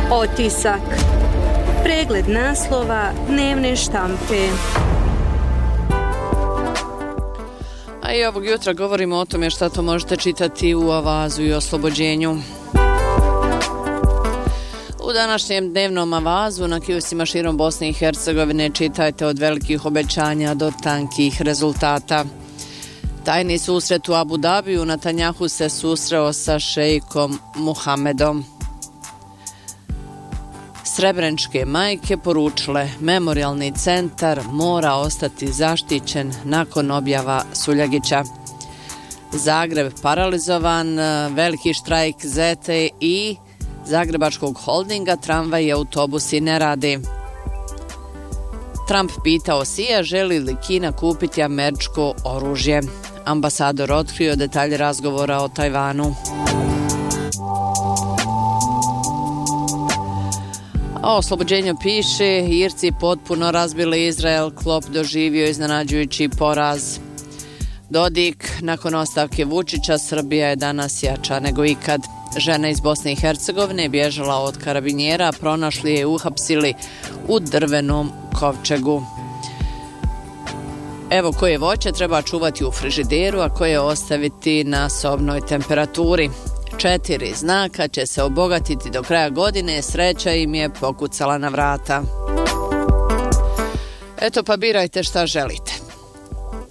Otisak. Pregled naslova dnevne štampe. A i ovog jutra govorimo o tome šta to možete čitati u Avazu i Oslobođenju. U današnjem dnevnom Avazu na kioscima širom Bosne i Hercegovine čitajte od velikih obećanja do tankih rezultata. Tajni susret u Abu Dabiju, Netanjahu se susreo sa šejkom Muhamedom. Srebreničke majke poručile, memorijalni centar mora ostati zaštićen nakon objava Suljagića. Zagreb paralizovan, veliki štrajk ZTE i Zagrebačkog holdinga, tramvaj i autobusi ne radi. Trump pitao Sija želi li Kina kupiti američko oružje. Ambasador otkrio detalje razgovora o Tajvanu. A Oslobođenju piše, Irci potpuno razbili Izrael, Klop doživio iznenađujući poraz. Dodik, nakon ostavke Vučića, Srbija je danas jača nego ikad. Žena iz Bosne i Hercegovine bježala od karabinjera, pronašli je i uhapsili u drvenom kovčegu. Evo koje voće treba čuvati u frižideru, a koje ostaviti na sobnoj temperaturi. 4 znaka će se obogatiti do kraja godine, sreća im je pokucala na vrata. Eto pa birajte šta želite.